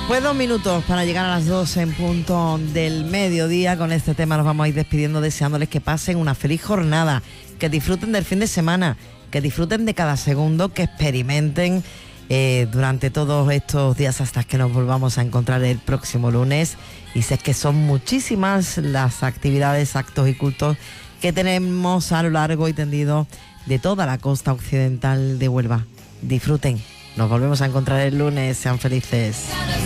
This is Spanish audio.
Pues 2 minutos para llegar a las 2 en punto del mediodía. Con este tema nos vamos a ir despidiendo, deseándoles que pasen una feliz jornada, que disfruten del fin de semana, que disfruten de cada segundo, que experimenten durante todos estos días hasta que nos volvamos a encontrar el próximo lunes. Y sé que son muchísimas las actividades, actos y cultos que tenemos a lo largo y tendido de toda la costa occidental de Huelva. Disfruten. Nos volvemos a encontrar el lunes. Sean felices.